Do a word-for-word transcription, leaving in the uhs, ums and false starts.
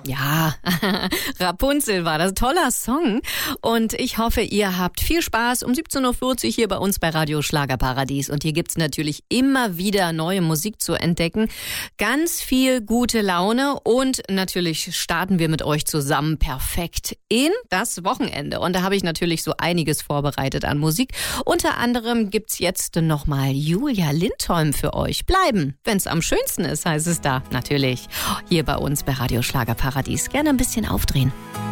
Ja, Rapunzel war das. Toller Song. Und ich hoffe, ihr habt viel Spaß um siebzehn Uhr vierzig hier bei uns bei Radio Schlagerparadies. Und hier gibt's natürlich immer wieder neue Musik zu entdecken. Ganz viel gute Laune. Und natürlich starten wir mit euch zusammen perfekt in das Wochenende. Und da habe ich natürlich so einiges vorbereitet an Musik. Unter anderem gibt's jetzt nochmal Julia Lindholm für euch. Bleiben, wenn's am schönsten ist, heißt es da. Natürlich hier bei uns bei Radio Schlagerparadies. Gerne ein bisschen aufdrehen.